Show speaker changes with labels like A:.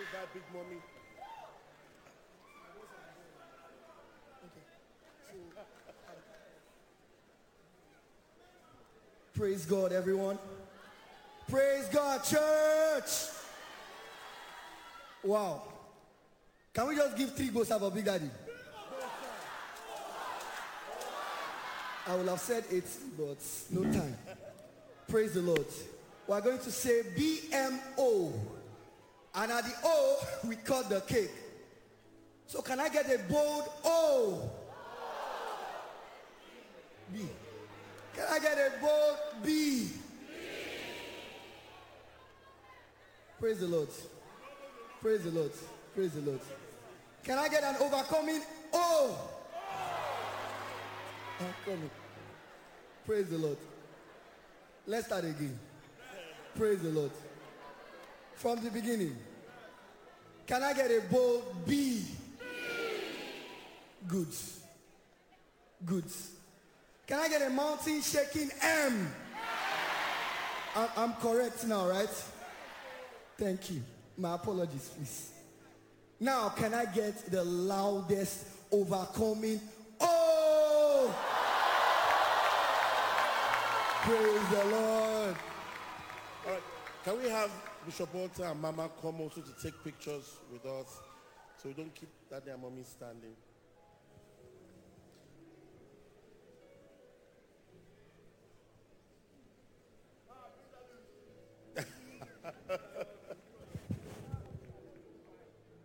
A: that, Big Mommy.
B: Praise God, everyone. Praise God, church. Wow. Can we just give 3 goes up for Big Daddy? I would have said 8, but no time. Praise the Lord. We are going to say BMO. And at the O, we cut the cake. So can I get a bold O? B. Can I get a bold B? Praise the Lord. Praise the Lord. Praise the Lord. Can I get an overcoming O? Overcoming. Praise the Lord. Let's start again. Praise the Lord. From the beginning. Can I get a bold B? Good. Good. Can I get a mountain shaking M? I'm correct now, right? Thank you. My apologies, please. Now, can I get the loudest overcoming O? Praise the Lord.
A: All right. Can we have Bishop Walter and Mama come also to take pictures with us so we don't keep Daddy and Mommy standing?